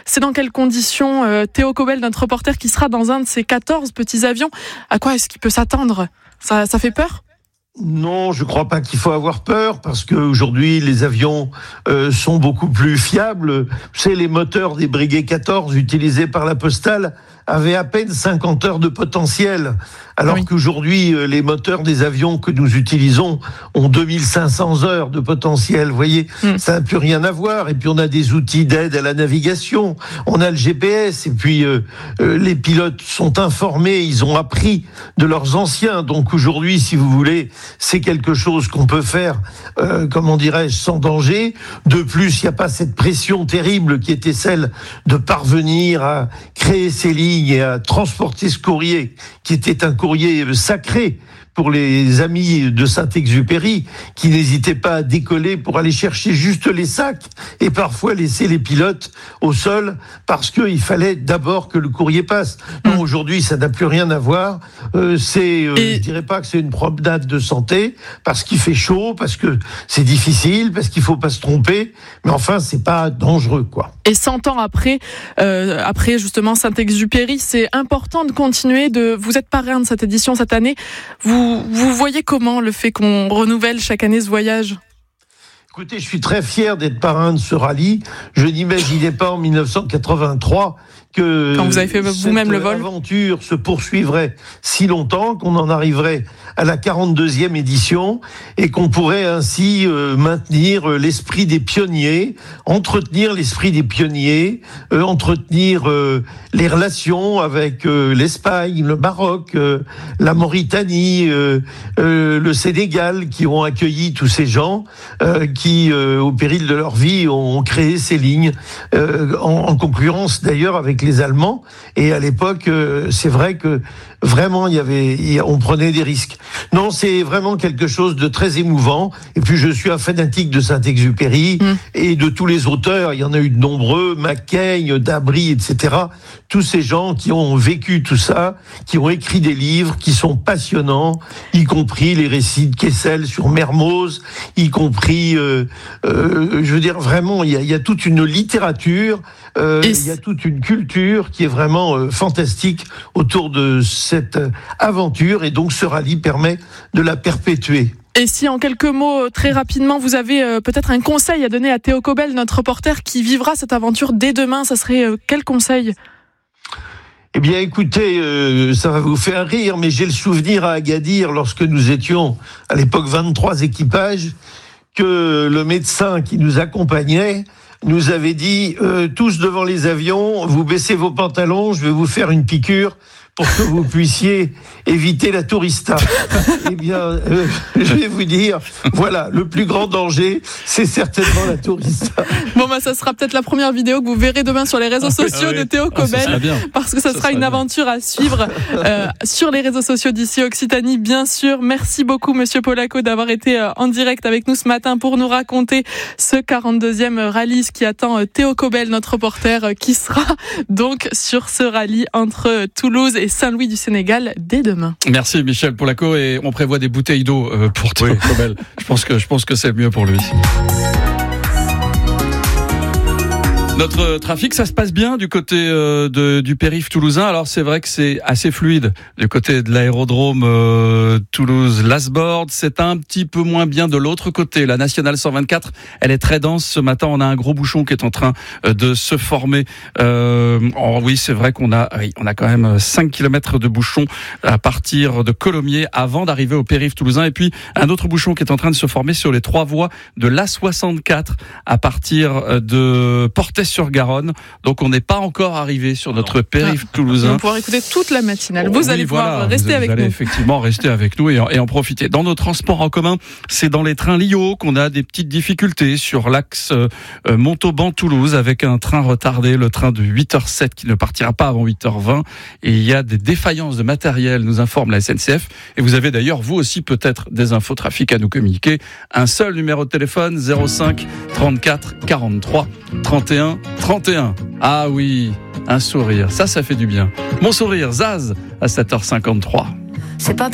C'est dans quelles conditions Théo Cobel, notre reporter, qui sera dans un de ces 14 petits avions, à quoi est-ce qu'il peut s'attendre ? Ça fait peur ? Non, je crois pas qu'il faut avoir peur parce qu'aujourd'hui les avions sont beaucoup plus fiables. Vous savez, les moteurs des Breguet 14 utilisés par la Postale avaient à peine 50 heures de potentiel, alors qu'aujourd'hui les moteurs des avions que nous utilisons ont 2500 heures de potentiel. Vous voyez, ça n'a plus rien à voir. Et puis on a des outils d'aide à la navigation, on a le GPS, et puis les pilotes sont informés, ils ont appris de leurs anciens. Donc aujourd'hui, si vous voulez, c'est quelque chose qu'on peut faire, sans danger. De plus, il n'y a pas cette pression terrible qui était celle de parvenir à créer ces lignes et à transporter ce courrier, qui était un courrier sacré pour les amis de Saint-Exupéry, qui n'hésitaient pas à décoller pour aller chercher juste les sacs et parfois laisser les pilotes au sol parce qu'il fallait d'abord que le courrier passe. Non, aujourd'hui, ça n'a plus rien à voir. Je dirais pas que c'est une promenade de santé parce qu'il fait chaud, parce que c'est difficile, parce qu'il faut pas se tromper. Mais enfin, c'est pas dangereux, quoi. Et 100 ans après justement Saint-Exupéry, c'est important de continuer vous êtes parrain de cette édition cette année. Vous voyez comment le fait qu'on renouvelle chaque année ce voyage ? Écoutez, je suis très fier d'être parrain de ce rallye. Je n'imaginais pas en 1983 que quand vous avez fait vous-même le vol, l'aventure se poursuivrait si longtemps, qu'on en arriverait à la 42e édition et qu'on pourrait ainsi maintenir l'esprit des pionniers, entretenir l'esprit des pionniers, entretenir les relations avec l'Espagne, le Maroc, la Mauritanie, le Sénégal, qui ont accueilli tous ces gens qui, au péril de leur vie, ont créé ces lignes, en concurrence d'ailleurs avec les Allemands. Et à l'époque, c'est vrai que vraiment, on prenait des risques. Non, c'est vraiment quelque chose de très émouvant. Et puis, je suis un fanatique de Saint-Exupéry et de tous les auteurs. Il y en a eu de nombreux, Macaigne, Dabry, etc. Tous ces gens qui ont vécu tout ça, qui ont écrit des livres, qui sont passionnants, y compris les récits de Kessel sur Mermoz, y compris, vraiment, il y a toute une littérature, il y a toute une culture qui est vraiment fantastique autour de cette aventure, et donc ce rallye permet de la perpétuer. Et si en quelques mots, très rapidement, vous avez peut-être un conseil à donner à Théo Cobel, notre reporter qui vivra cette aventure dès demain, ça serait quel conseil ? Eh bien, écoutez, ça va vous faire rire, mais j'ai le souvenir à Agadir, lorsque nous étions à l'époque 23 équipages, que le médecin qui nous accompagnait nous avait dit tous devant les avions, vous baissez vos pantalons, je vais vous faire une piqûre pour que vous puissiez éviter la tourista. Eh bien, je vais vous dire, voilà, le plus grand danger, c'est certainement la tourista. Bon, ça sera peut-être la première vidéo que vous verrez demain sur les réseaux sociaux de Théo Cobel, parce que ça sera une aventure à suivre sur les réseaux sociaux d'ici Occitanie, bien sûr. Merci beaucoup, Monsieur Polacco, d'avoir été en direct avec nous ce matin pour nous raconter ce 42e rallye, ce qui attend Théo Cobel, notre reporter, qui sera donc sur ce rallye entre Toulouse et Saint-Louis du Sénégal dès demain. Merci Michel Polacco, et on prévoit des bouteilles d'eau pour Théo Cobel. Je pense que c'est mieux pour lui. Notre trafic, ça se passe bien du côté du périph' toulousain. Alors c'est vrai que c'est assez fluide du côté de l'aérodrome Toulouse-Lasborde. C'est un petit peu moins bien de l'autre côté. La nationale 124, elle est très dense. Ce matin, on a un gros bouchon qui est en train de se former. Oui, c'est vrai qu'on a quand même 5 km de bouchon à partir de Colomiers avant d'arriver au périph' toulousain. Et puis un autre bouchon qui est en train de se former sur les 3 voies de l'A64 à partir de Portet-sur-Garonne. Donc on n'est pas encore arrivé sur notre périph' toulousain. On va pouvoir écouter toute la matinale. Vous allez pouvoir rester avec nous. Effectivement rester avec nous et en profiter. Dans nos transports en commun, c'est dans les trains Lio qu'on a des petites difficultés sur l'axe Montauban-Toulouse avec un train retardé, le train de 8h07 qui ne partira pas avant 8h20. Et il y a des défaillances de matériel, nous informe la SNCF. Et vous avez d'ailleurs, vous aussi, peut-être des infos trafic à nous communiquer. Un seul numéro de téléphone, 05 34 43 31 31. Ah oui, un sourire, ça fait du bien. Mon sourire, Zaz, à 7h53. C'est pas